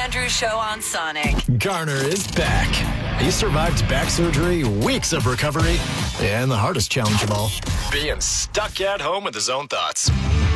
Andrews Show on Sonic. Garner is back. He survived back surgery, weeks of recovery, and the hardest challenge of all, being stuck at home with his own thoughts.